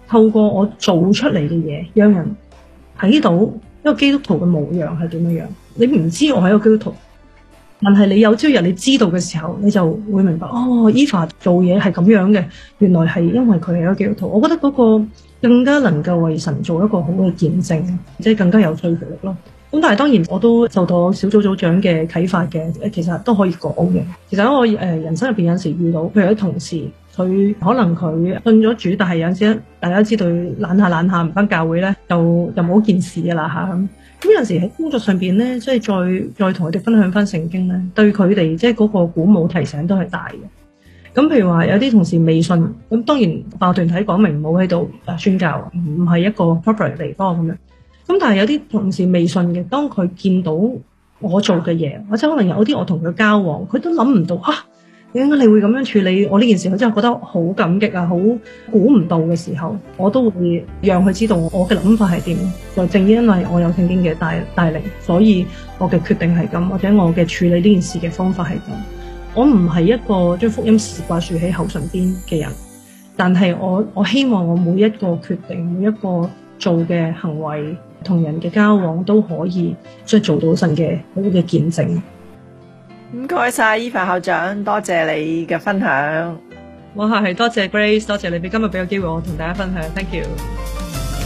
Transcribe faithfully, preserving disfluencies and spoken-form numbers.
透過我做出嚟嘅嘢，讓人睇到一個基督徒嘅模樣係點樣樣。你唔知我係一個基督徒，但係你有朝日你知道嘅時候，你就會明白哦 Eva 做嘢係咁樣嘅，原來係因為佢係一個基督徒。我覺得嗰個更加能夠為神做一個好嘅見證，即係更加有說服力咯。咁但係當然我都受到小組組長嘅啟發嘅，其實都可以講嘅。其實喺我誒人生入邊有陣時遇到，譬如啲同事，佢可能佢信咗主，但係有陣時大家都知道懶下懶下唔返教會咧，就就冇件事㗎啦嚇。咁有陣時喺工作上邊咧，即係再再同佢哋分享翻聖經咧，對佢哋即係嗰個鼓舞提醒都係大嘅。咁譬如話有啲同事未信，咁當然爆團體講明唔好喺度宣教，唔係一個 proper 嘅地方咁樣。咁但係有啲同事未信嘅，當佢見到我做嘅嘢，或者可能有啲我同佢交往，佢都諗唔到啊，點解你會咁樣處理我呢件事？佢真係覺得好感激啊，好估唔到嘅時候，我都會讓佢知道我嘅諗法係點。就正因為我有聖經嘅帶帶領，所以我嘅決定係咁，或者我嘅處理呢件事嘅方法係咁。我唔係一個將福音事掛住喺口唇邊嘅人，但係我我希望我每一個決定，每一個做嘅行為，同人嘅交往都可以即係做到神嘅好嘅見證。 唔該晒 Eva 校長，多謝你嘅分享。 哇，係多謝 Grace， 多謝你俾今日俾個機會我同大家分享 ，thank you。